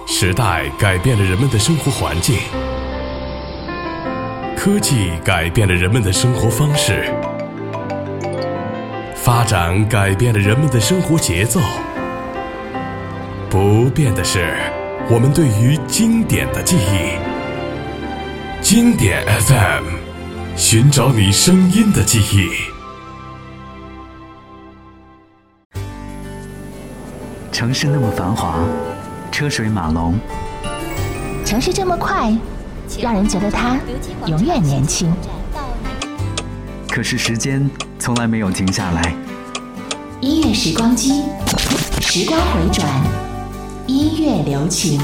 时代改变了人们的生活环境，科技改变了人们的生活方式，发展改变了人们的生活节奏。不变的是我们对于经典的记忆。经典 FM， 寻找你声音的记忆。 城市那么繁华，车水马龙， 城市这么快，让人觉得它永远年轻。 可是时间从来没有停下来。 音乐时光机，时光回转，音乐留情。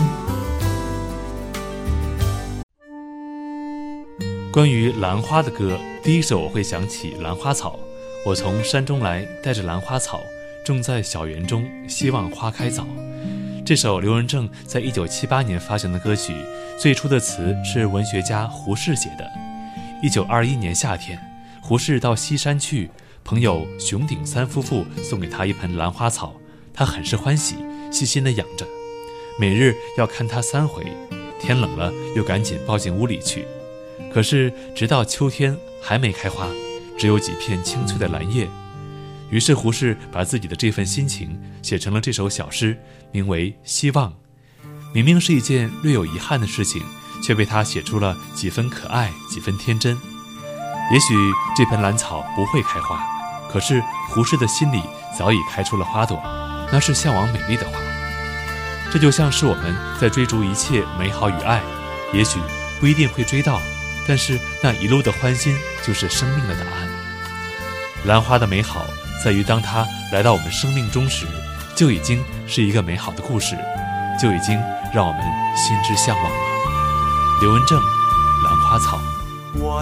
关于兰花的歌，第一首我会想起兰花草。我从山中来，带着兰花草，种在小园中，希望花开早。这首刘文正在1978年发行的歌曲，最初的词是文学家胡适写的。1921年夏天，胡适到西山去，朋友熊鼎三夫妇送给他一盆兰花草，他很是欢喜，细心地养着，每日要看它3回，天冷了又赶紧抱进屋里去。可是直到秋天还没开花，只有几片青翠的兰叶。于是胡适把自己的这份心情写成了这首小诗，名为《希望》。明明是一件略有遗憾的事情，却被他写出了几分可爱，几分天真。也许这盆兰草不会开花，可是胡适的心里早已开出了花朵，那是向往美丽的花。这就像是我们在追逐一切美好与爱，也许不一定会追到，但是那一路的欢欣就是生命的答案。兰花的美好在于当它来到我们生命中时，就已经是一个美好的故事，就已经让我们心之向往了。刘文正，兰花草。 我